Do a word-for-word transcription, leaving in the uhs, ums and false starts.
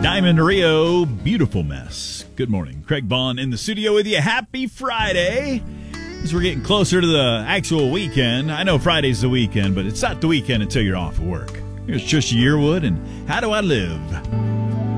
Diamond Rio, Beautiful Mess. Good morning. Craig Vaughn in the studio with you. Happy Friday. As we're getting closer to the actual weekend. I know Friday's the weekend, but it's not the weekend until you're off of work. Here's Trisha Yearwood and How Do I Live?